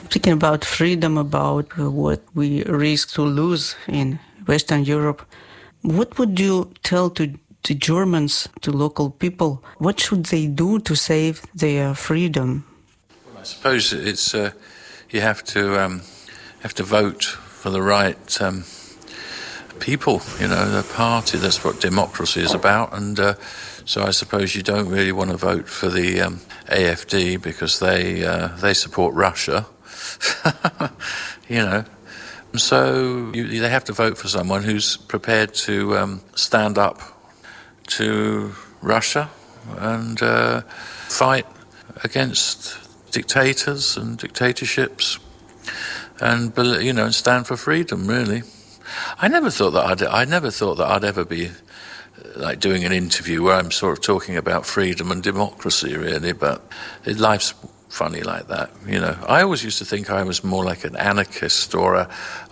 Thinking about freedom, about what we risk to lose in Western Europe, what would you tell to Germans, to local people? What should they do to save their freedom? Well, I suppose it's you have to vote for the right people. You know, the party. That's what democracy is about. And so I suppose you don't really want to vote for the AfD because they support Russia. You know. So they have to vote for someone who's prepared to stand up to Russia and fight against dictators and dictatorships, and and stand for freedom. Really, I never thought that I'd ever be like doing an interview where I'm sort of talking about freedom and democracy. Really, but life's funny like that, you know. I always used to think I was more like an anarchist or a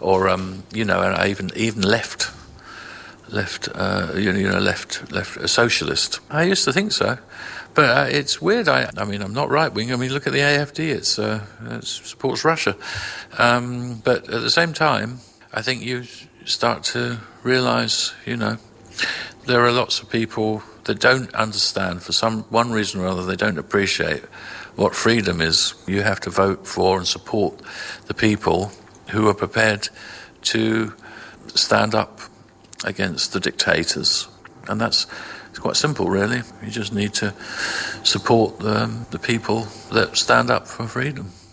even left a socialist. I used to think so, but it's weird. I mean, I'm not right wing. I mean, look at the AfD. It supports Russia, but at the same time, I think you start to realise, you know, there are lots of people that don't understand for one reason or other. They don't appreciate what freedom is. You have to vote for and support the people who are prepared to stand up against the dictators. And it's quite simple, really. You just need to support the people that stand up for freedom.